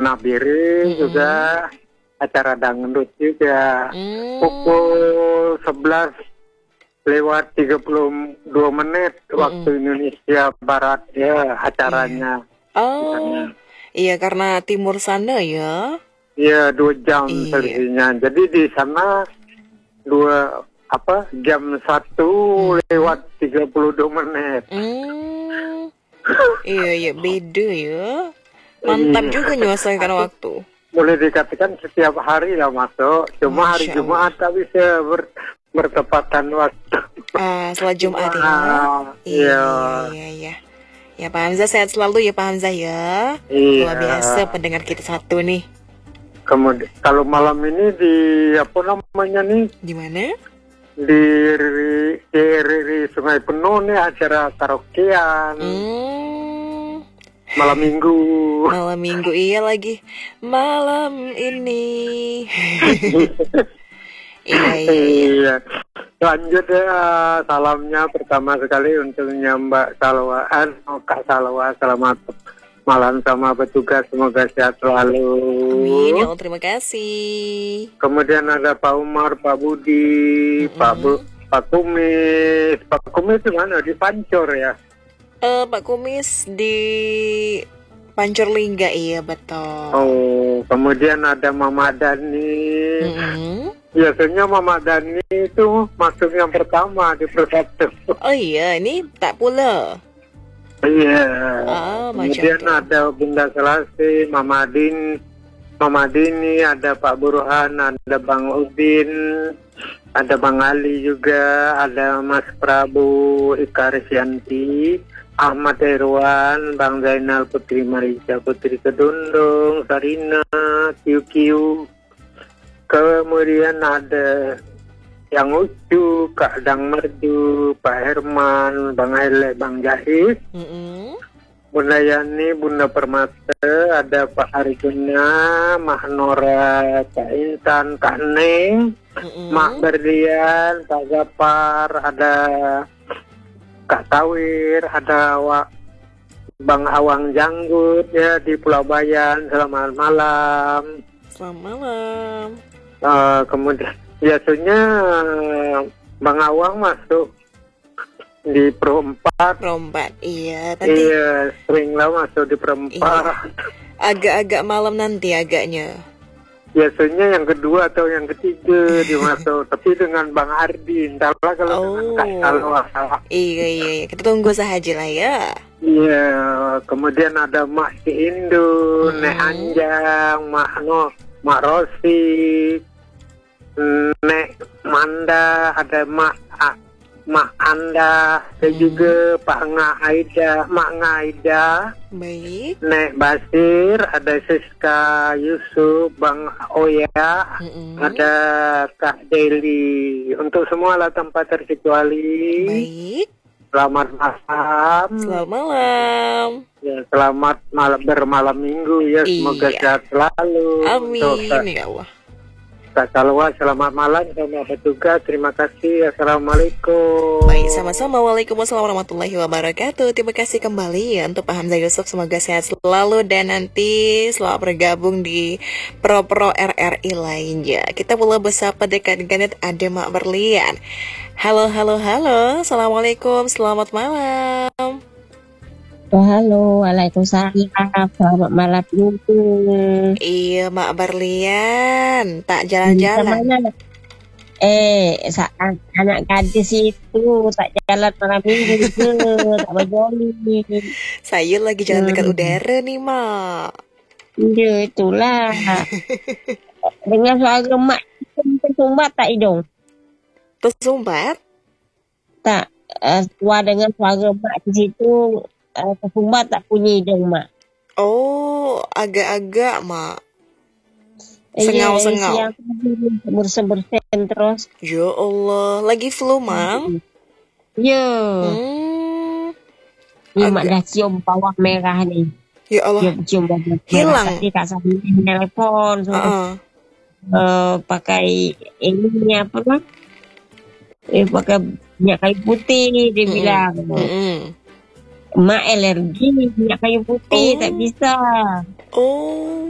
Nabire juga, acara dangdut juga. Pukul 11 lewat 32 menit waktu Indonesia Barat ya acaranya. Oh, iya karena timur sana ya. Iya 2 jam selisihnya. Jadi di sana jam 1 lewat 32 menit. Iya beda ya. Mantap juga nyuasakan waktu. Boleh dikatakan setiap hari lah masuk. Cuma hari Jumat tak bisa bertepatan waktu. Setelah Jumat ya. Iya. Ya Pak Hamzah sehat selalu ya Pak Hamzah ya. Luar biasa pendengar kita satu nih. Kemudian kalau malam ini di Di mana? Di Sungai Penuh nih acara karaokean. Malam minggu. Malam minggu iya lagi. Malam ini. Iya. Lanjut ya, salamnya pertama sekali untuk Mbak Salwaan, Kak Salwa, selamat malam sama petugas, semoga sehat selalu. Amin, ya Allah, terima kasih. Kemudian ada Pak Umar, Pak Budi, Pak Kumis. Pak Kumis di mana? Di Pancor ya? Pak Kumis di Pancor Lingga, iya betul. Oh, kemudian ada Mama Dani. Biasanya Mama Dani itu masuk yang pertama di persatu. Oh iya, ini tak pula. Iya. Kemudian ada Bunda Selasi, Mama Dini, ada Pak Burhan, ada Bang Udin, ada Bang Ali juga, ada Mas Prabu, Ika Risyanti, Ahmad Irwan, Bang Zainal, Putri Marisa, Putri Kedundung, Sarina, Kiu. Kemudian ada yang Ucu, Kak Dang Merdu, Pak Herman, Bang Hele, Bang Jahid, Bunda Yani, Bunda Permata, ada Pak Arjuna, Mak Nora, Kak Intan, Kak Neng, Mak Berlian, Pak Gapar, ada Kak Tawir, ada Bang Awang Janggut ya di Pulau Bayan. Selamat malam. Selamat malam. Kemudian biasanya Bang Awang masuk di perempat. Iya. Tadi. Iya, sering lah masuk di perempat. Agak-agak malam nanti agaknya. Biasanya yang kedua atau yang ketiga dimasuk, tapi dengan Bang Ardi. Entahlah kalau dengan Kak Salwa. Iya. Kita tunggu saja lah ya. Iya. Kemudian ada Mak Si Indu, Nek Anjang, Mak Rosi, Nek Manda, ada Mak Anda, dan juga Mak Ngaida, baik. Nek Basir, ada Siska Yusuf, Bang Oya, ada Kak Deli. Untuk semua lah tanpa terkecuali. Baik. Selamat malam. Selamat malam. Ya, selamat bermalam minggu ya. Semoga sehat selalu. Amin ya Allah. Kak Salwa, selamat malam sama petugas. Terima kasih. Assalamualaikum. Baik, sama-sama. Waalaikumsalam warahmatullahi wabarakatuh. Terima kasih kembali ya untuk Pak Hamzah Yusuf. Semoga sehat selalu dan nanti selalu bergabung di pro-pro RRI lainnya. Kita mulai bersapa dekat-dekat ada Mak Berlian. Halo. Assalamualaikum, selamat malam. Halo, waalaikumsalam. Selamat malam minggu. Iya, Mak Berlian. Tak jalan-jalan. Saat anak gadis itu tak jalan malam minggu ke, tak berjoli. Saya lagi jalan dekat udara nih, Mak. Ya, itulah. Dengan suara mak tersumbat tak hidung? Tersumbat? Tak. Dengan suara mak di situ tersumbat tak punya hidung, Mak. Oh, agak-agak, Mak. Sengau-sengau. Iya, bersen terus. Ya Allah, lagi flu, Mang? Ya. Ini Mak dah cium bawah merah nih. Ya Allah. Cium bawah merah. Hilang. Tadi Kak Sabi telepon. Pakai ini apa lah? Pakai minyak kayu putih, dia bilang. Mak alergi minyak kayu putih, tak bisa.